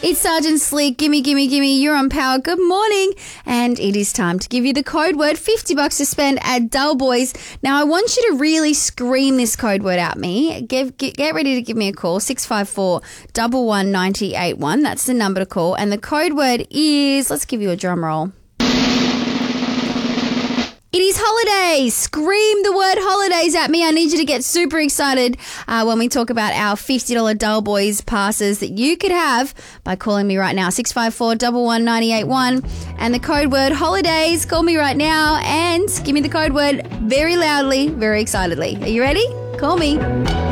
It's Sergeant Slick. Gimme. You're on Power. Good morning. And it is time to give you the code word, $50 to spend at Dull Boys. Now, I want you to really scream this code word at me. Get ready to give me a call, 654 11981. That's the number to call. And the code word is, let's give you a drum roll. It is holidays. Scream the word holidays at me. I need you to get super excited when we talk about our $50 Dull Boys passes that you could have by calling me right now, 654 11981. And the code word holidays. Call me right now and give me the code word very loudly, very excitedly. Are you ready? Call me.